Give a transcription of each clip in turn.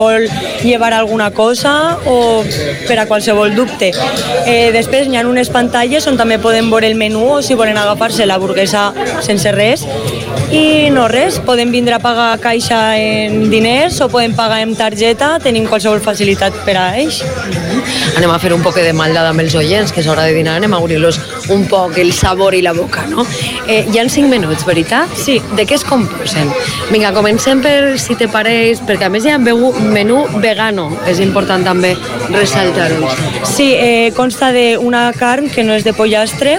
vol llevar alguna cosa o per a qualsevol dubte. Després hi ha unes pantalles on també poden veure el menú o si volen agafar-se la hamburguesa sense res. I no res, poden vindre a pagar a caixa en diners o poden pagar en targeta, tenim qualsevol facilitat per a ells. Anem a fer un poc de maldada amb els oients, que és hora de dinar, anem a obrir-los un poc el sabor i la boca, no? Hi ha 5 menuts, veritat? Sí. De què es composen? Vinga, comencem per, si te pareix, perquè a més hi ha menú vegano, és important també ressaltar-ho. Sí, consta d'una carn que no és de pollastre,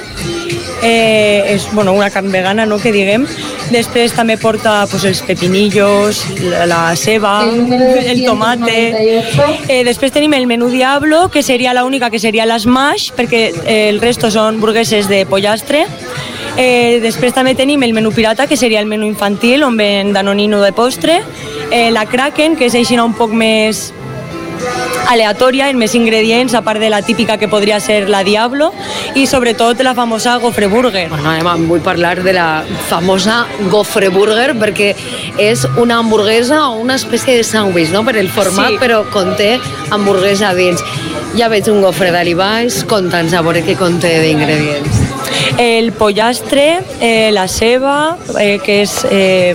és una carn vegana, no, que diguem. Després també porta els pepinillos, la ceba, el tomate. Després tenim el menú Diablo, que seria l'única, que seria l'smash, perquè el resto són hamburgueses de pollastre. Després també tenim el menú pirata, que seria el menú infantil, on ven danonino de postre. La Kraken, que és així un poc més aleatòria, en més ingredients, a part de la típica que podria ser la Diablo, i sobretot la famosa Gofre Burger. Bueno, vull parlar de la famosa Gofre Burger, perquè és una hamburguesa o una espècie de sàndwich, no?, per el format, sí, però conté hamburguesa dins. Ja veig un gofre d'alt i baix, conta'ns a veure què conté d'ingredients. El pollastre, la ceba, que és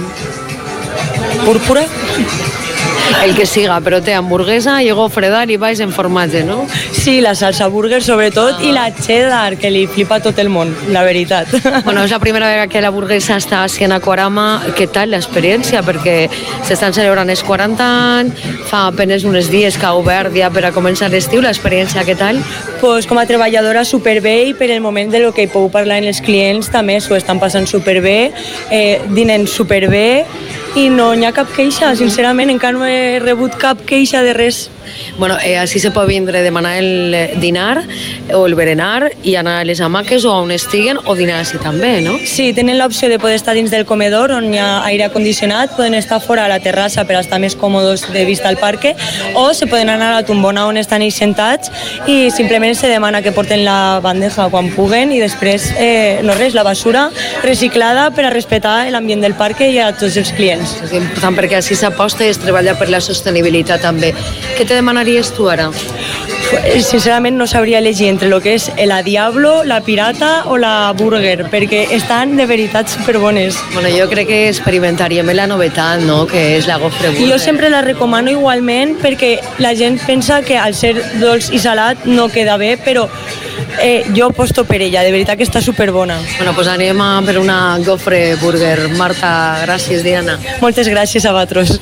púrpura, el que siga, però té hamburguesa i gofre d'alt i baix en formatge, no? Sí, la salsa burger sobretot, i la cheddar, que li flipa tot el món, la veritat. Bueno, és la primera vegada que la burguesa està a Aquarama. Què tal l'experiència? Perquè s'estan celebrant els 40 anys, fa apenas uns dies que ha obert ja per a començar l'estiu. L'experiència, què tal? Pues com a treballadora superbé, i per el moment de lo que hi puc parlar amb els clients també s'ho estan passant superbé, dinen superbé, i no hi ha cap queixa, sincerament, encara no he rebut cap queixa de res. Bueno, així se pot vindre a demanar el dinar o el berenar i anar a les hamaques o on estiguen o dinar així també, no? Sí, tenen l'opció de poder estar dins del comedor on hi ha aire acondicionat, poden estar fora a la terrassa per estar més còmodes de vista al parc, o se poden anar a la tombona on estan ells sentats i simplement se demana que porten la bandeja quan puguen i després, no res, la basura reciclada per a respectar l'ambient del parc i a tots els clients. És important perquè així s'aposta i es treballa per la sostenibilitat també. Què te demanaries tu ara? Sincerament no sabria elegir entre el que és la Diablo, la Pirata o la Burger, perquè estan de veritat superbones. Bueno, jo crec que experimentaríem la novetat, no?, que és la Gofre Burger. Jo sempre la recomano igualment perquè la gent pensa que al ser dolç i salat no queda bé, però jo aposto per ella, de veritat que està superbona. Bueno, doncs anem a per una Gofre Burger. Marta, gràcies, Diana. Moltes gràcies a vosaltres.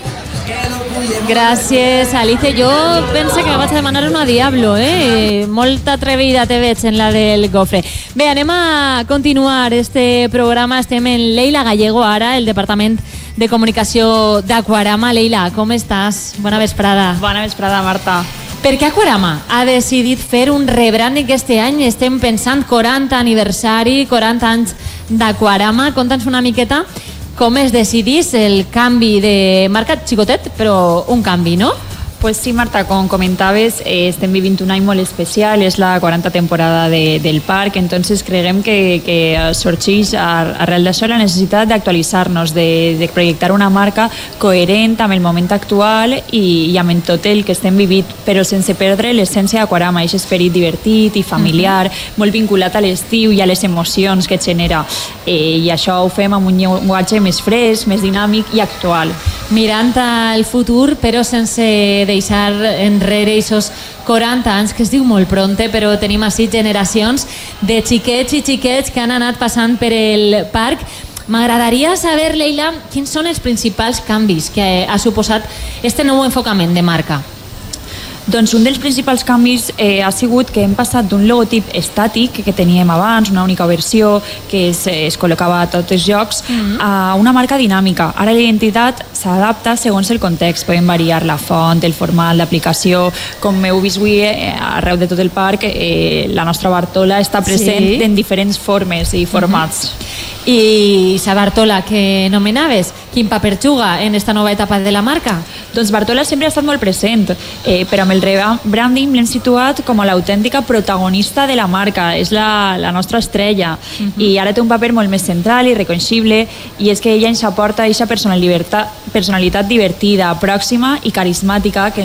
Gràcies, Alice. Jo penso que vaig a demanar una Diablo, Molta atrevida te veig en la del gofre. Bé, anem a continuar este programa. Estem en Leila Gallego ara, el Departament de Comunicació d'Aquarama. Leila, com estàs? Bona vesprada. Bona vesprada, Marta. Per què Aquarama ha decidit fer un rebranding este any? Estem pensant 40 aniversari, 40 anys d'Aquarama. Conta'ns una miqueta com es decidís el canvi de marca, xicotet, però un canvi, no? Pues sí, Marta, com comentaves, estem vivint un any molt especial, és la 40 temporada del parc, entonces creguem que sorgeix arrel d'això la necessitat d'actualitzar-nos, de projectar una marca coherent amb el moment actual i amb tot el que estem vivint, però sense perdre l'essència d'Aquarama, aquest esperit divertit i familiar, molt vinculat a l'estiu i a les emocions que genera. I això ho fem amb un llenguatge més fresc, més dinàmic i actual. Mirant al futur, però sense deixar enrere aquests 40 anys, que es diu molt pronte, però tenim així generacions de xiquets i xiquets que han anat passant per el parc. M'agradaria saber, Leila, quins són els principals canvis que ha suposat este nou enfocament de marca. Doncs un dels principals canvis ha sigut que hem passat d'un logotip estàtic que teníem abans, una única versió que es col·locava a tots els llocs, a una marca dinàmica. Ara la identitat s'adapta segons el context. Podem variar la font, el format, l'aplicació. Com heu vist avui, arreu de tot el parc, la nostra Bartola està present en diferents formes i formats. I sa Bartola, que nomenaves, quin paper juga en esta nova etapa de la marca? Doncs Bartola sempre ha estat molt present, però amb el rebranding l'hem situat com a l'autèntica protagonista de la marca, és la nostra estrella, i ara té un paper molt més central i reconeixible, i és que ella ens aporta aquesta personalitat divertida, pròxima i carismàtica que